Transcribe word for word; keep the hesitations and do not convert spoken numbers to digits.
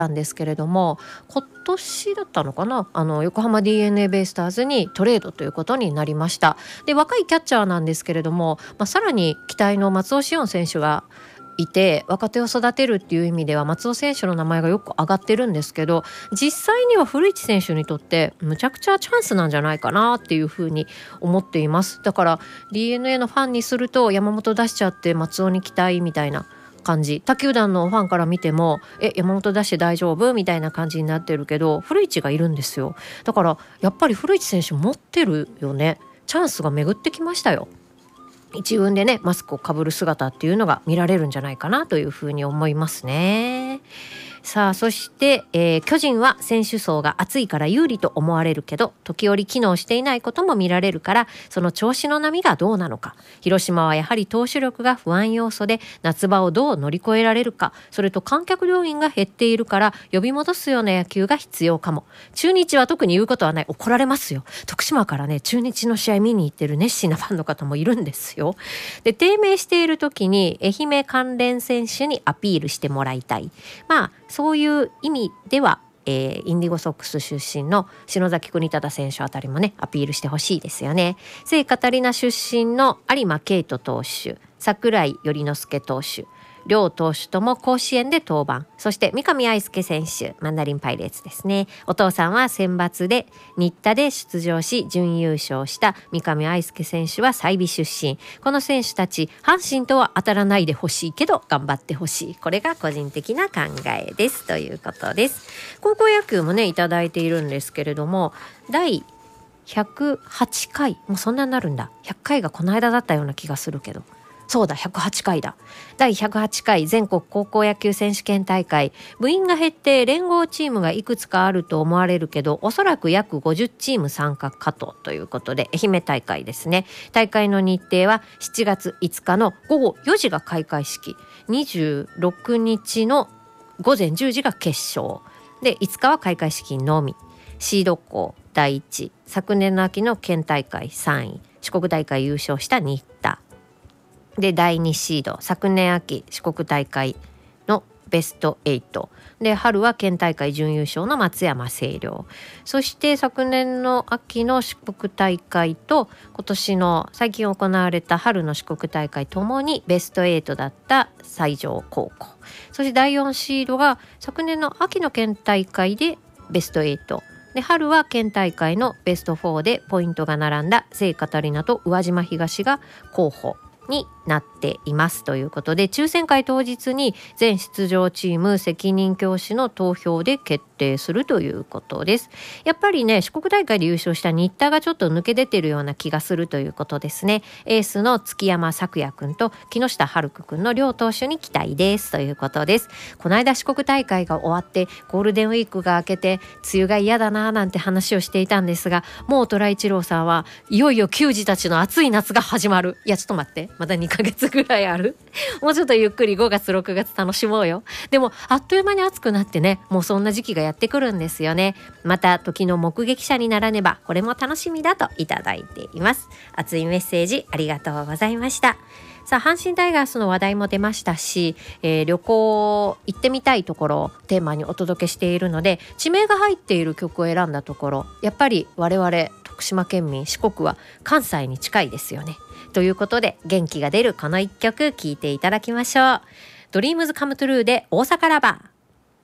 たんですけれども、今年だったのかな、あの横浜 ディーエヌエー ベイスターズにトレードということになりました。で若いキャッチャーなんですけれども、まあ、さらに期待の松尾汐恩選手がいて、若手を育てるっていう意味では松尾選手の名前がよく上がってるんですけど、実際には古市選手にとってむちゃくちゃチャンスなんじゃないかなっていうふうに思っています。だから ディーエヌエー のファンにすると山本出しちゃって松尾に期待みたいな感じ、他球団のファンから見てもえ山本出して大丈夫みたいな感じになってるけど、古市がいるんですよ。だからやっぱり古市選手持ってるよね。チャンスが巡ってきましたよ。一軍でねマスクをかぶる姿っていうのが見られるんじゃないかなというふうに思いますね。さあそして、えー、巨人は選手層が厚いから有利と思われるけど、時折機能していないことも見られるから、その調子の波がどうなのか。広島はやはり投手力が不安要素で、夏場をどう乗り越えられるか、それと観客動員が減っているから呼び戻すような野球が必要かも。中日は特に言うことはない。怒られますよ。徳島からね中日の試合見に行ってる熱心なファンの方もいるんですよ。で低迷している時に愛媛関連選手にアピールしてもらいたい。まあそういう意味では、えー、インディゴソックス出身の篠崎邦忠選手あたりもねアピールしてほしいですよね。聖カタリナ出身の有馬圭斗投手、櫻井頼之助投手、両投手とも甲子園で登板。そして三上愛介選手、マンダリンパイレーツですね。お父さんは選抜で新田で出場し準優勝した三上愛介選手は済美出身。この選手たち阪神とは当たらないでほしいけど頑張ってほしい。これが個人的な考えですということです。高校野球もねいただいているんですけれども、第ひゃくはちかい、もうそんなになるんだ。ひゃっかいがこの間だったような気がするけど、そうだひゃくはちかいだ。第ひゃくはちかい全国高校野球選手権大会、部員が減って連合チームがいくつかあると思われるけど、おそらく約ごじゅうチーム参加かとということで、愛媛大会ですね。大会の日程はしちがついつかのごごよじが開会式、にじゅうろくにちのごぜんじゅうじが決勝で、いつかは開会式のみ。シード校だいいち、昨年の秋の県大会さんい、四国大会優勝した新田で、だいにシード、昨年秋四国大会のベストはちで、春は県大会準優勝の松山星稜、そして昨年の秋の四国大会と今年の最近行われた春の四国大会ともにベストはちだった西条高校、そしてだいよんシードが昨年の秋の県大会でベストはちで、春は県大会のベストよんでポイントが並んだ聖カタリナと宇和島東が候補になっていますということで、抽選会当日に全出場チーム責任教師の投票で決定するということです。やっぱりね四国大会で優勝した新田がちょっと抜け出てるような気がするということですね。エースの月山咲也くんと木下晴空くんの両投手に期待ですということです。この間四国大会が終わってゴールデンウィークが明けて梅雨が嫌だななんて話をしていたんですが、もう虎一郎さんはいよいよ球児たちの暑い夏が始まる。いやちょっと待って、まだにかげつぐらいあるもうちょっとゆっくりごがつろくがつ楽しもうよ。でもあっという間に暑くなってね、もうそんな時期がやってくるんですよね。また時の目撃者にならねばこれも楽しみだといただいています。熱いメッセージありがとうございました。さあ阪神タイガースの話題も出ましたし、えー、旅行行ってみたいところをテーマにお届けしているので、地名が入っている曲を選んだところ、やっぱり我々徳島県民四国は関西に近いですよね。ということで元気が出るこの一曲聴いていただきましょう。ドリームズカムトゥルーで大阪ラバー。